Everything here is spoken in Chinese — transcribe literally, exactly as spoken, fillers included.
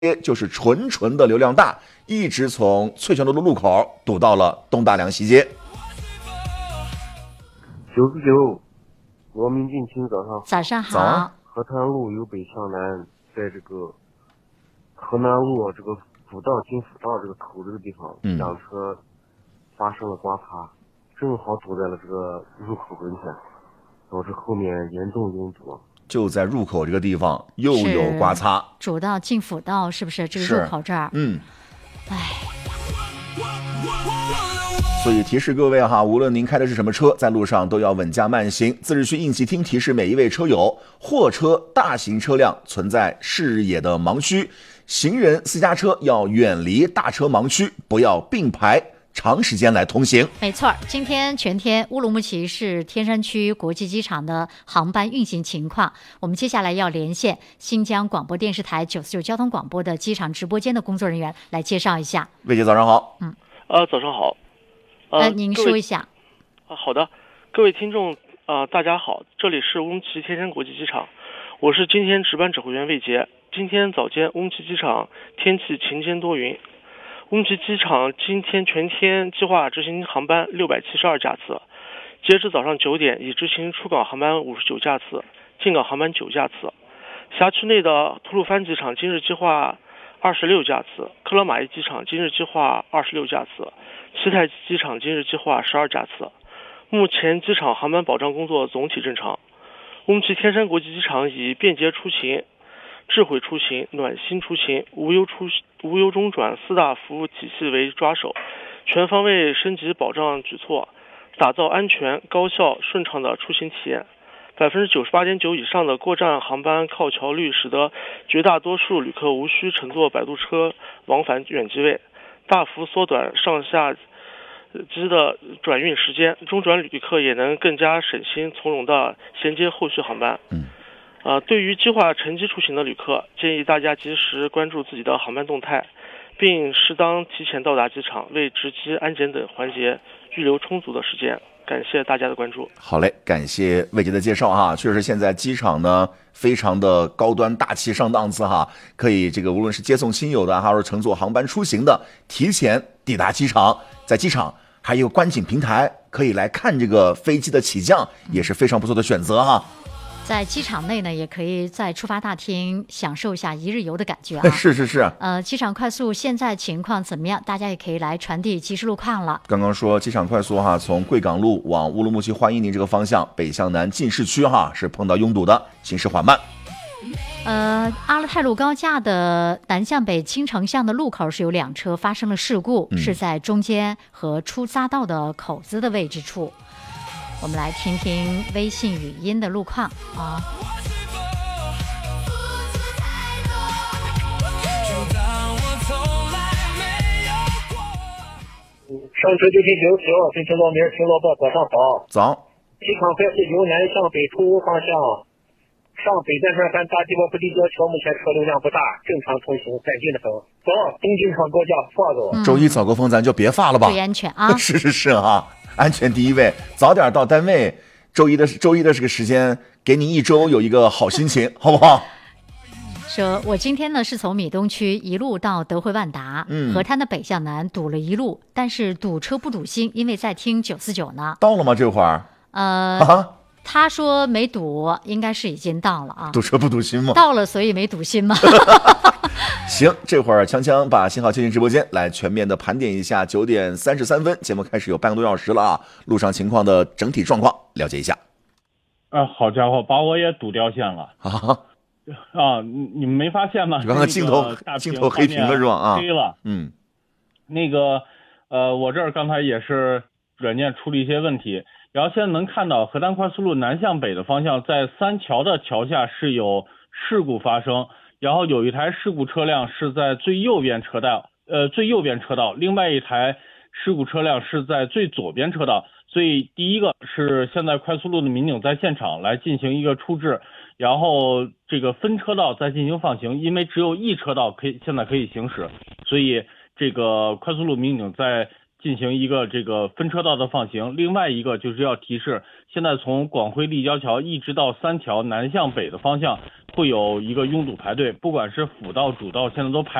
就是纯纯的流量大，一直从翠泉路的路口堵到了东大梁西街。 九十九，王明进清早上。 早上好。 早啊。 河滩路由北向南，在这个河南路这个辅道进辅道这个口这个地方， 嗯， 两车发生了刮擦，正好堵在了这个入口跟前，导致后面严重拥堵。 就在入口这个地方又有刮擦， 主道进辅道是不是这个入口这儿？ 嗯， 哎， 所以提示各位哈，无论您开的是什么车，在路上都要稳驾慢行。自治区应急厅提示每一位车友，货车、大型车辆存在视野的盲区，行人、私家车要远离大车盲区，不要并排长时间来通行。 没错，今天全天乌鲁木齐市天山区国际机场的航班运行情况，我们接下来要连线新疆广播电视台九四九交通广播的机场直播间的工作人员来介绍一下。 魏姐早上好。 嗯， 呃，早上好。 呃，您说一下。 啊，好的，各位听众啊、呃，大家好，这里是乌鲁木齐天山国际机场，我是今天值班指挥员魏杰。今天早间乌鲁木齐机场天气晴间多云。乌鲁木齐机场今天全天计划执行航班六百七十二架次，截至早上九点，已执行出港航班五十九架次，进港航班九架次。辖区内的吐鲁番机场今日计划二十六架次，克勒玛依机场今日计划二十六架次，西太机场今日计划十二架次。目前机场航班保障工作总体正常。乌鲁木齐天山国际机场以便捷出行、智慧出行、暖心出行、无忧出无忧中转四大服务体系为抓手，全方位升级保障举措，打造安全、高效、顺畅的出行体验。百分之九十八点九以上的过站航班靠桥率，使得绝大多数旅客无需乘坐摆渡车往返远机位，大幅缩短上下机的转运时间，中转旅客也能更加省心从容地衔接后续航班。 嗯。 呃，对于计划乘机出行的旅客，建议大家及时关注自己的航班动态，并适当提前到达机场，为值机、安检等环节预留充足的时间。感谢大家的关注。 好嘞，感谢魏杰的介绍哈。确实，现在机场呢非常的高端大气上档次哈，可以这个无论是接送亲友的，还是乘坐航班出行的，提前抵达机场，在机场还有观景平台，可以来看这个飞机的起降，也是非常不错的选择哈。 在机场内呢，也可以在出发大厅享受一下一日游的感觉啊！ 是是是。 呃，机场快速现在情况怎么样？大家也可以来传递即时路况了。 刚刚说机场快速哈，从贵港路往乌鲁木齐欢迎宁这个方向，北向南进市区哈是碰到拥堵的，行驶缓慢。 呃，阿勒泰路高架的南向北青城巷的路口是有两车发生了事故， 嗯、 是在中间和出匝道的口子的位置处。我们来听听微信语音的路况啊。 上车就听九九，听听老明，听老报，早上好。 早。 机场快速由南向北出乌方向，上北站转山大地包不立交桥，目前车流量不大，正常通行，干净的很。走，东机场高架放走。 嗯、周一早高峰咱就别发了吧， 注意安全啊！ 是是是啊，安全第一位，早点到单位。周一的周一的这个时间，给你一周有一个好心情，好不好？ 说我今天呢是从米东区一路到德惠万达， 嗯， 河滩的北向南堵了一路，但是堵车不堵心，因为在听九四九呢。 到了吗？这会儿？ 呃， 啊、 他说没堵，应该是已经到了啊。 堵车不堵心吗？ 到了，所以没堵心吗？ 行，这会儿锵锵把信号接进直播间，来全面的盘点一下。九点三十三分，节目开始有半个多小时了啊，路上情况的整体状况了解一下。 啊，好家伙，把我也堵掉线了啊！ 啊，你们没发现吗？ 刚刚镜头镜头黑屏了是吧？啊， 黑了。 嗯， 那个呃，我这儿刚才也是软件出了一些问题，然后现在能看到河滩快速路南向北的方向，在三桥的桥下是有事故发生。然后有一台事故车辆是在最右边车道，呃，最右边车道，另外一台事故车辆是在最左边车道。所以第一个是现在快速路的民警在现场来进行一个处置，然后这个分车道再进行放行，因为只有一车道可以现在可以行驶，所以这个快速路民警在进行一个这个分车道的放行。另外一个就是要提示，现在从广汇立交桥一直到三桥南向北的方向会有一个拥堵排队，不管是辅道、主道，现在都排